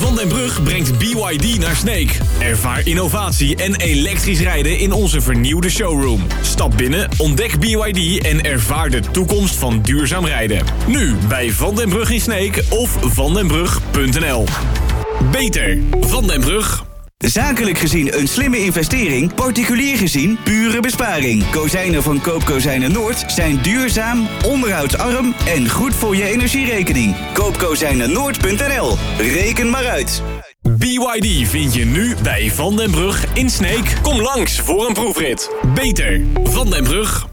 Van den Brug brengt BYD naar Sneek. Ervaar innovatie en elektrisch rijden in onze vernieuwde showroom. Stap binnen, ontdek BYD en ervaar de toekomst van duurzaam rijden. Nu bij Van den Brug in Sneek of vandenbrug.nl. Beter Van den Brug. Zakelijk gezien een slimme investering, particulier gezien pure besparing. Kozijnen van Koop Kozijnen Noord zijn duurzaam, onderhoudsarm en goed voor je energierekening. Koopkozijnennoord.nl. Reken maar uit. BYD vind je nu bij Van den Brug in Sneek. Kom langs voor een proefrit. Beter Van den Brug.